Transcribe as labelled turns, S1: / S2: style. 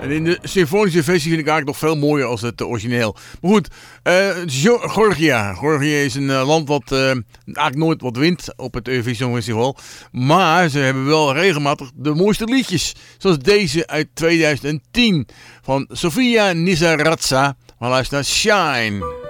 S1: En in de symfonische versie vind ik eigenlijk nog veel mooier als het origineel. Maar goed, Georgia. Georgië is een land wat eigenlijk nooit wat wint op het Eurovisie Songfestival. Maar ze hebben wel regelmatig de mooiste liedjes. Zoals deze uit 2010 van Sofia Nisaradza. Maar luister naar Shine.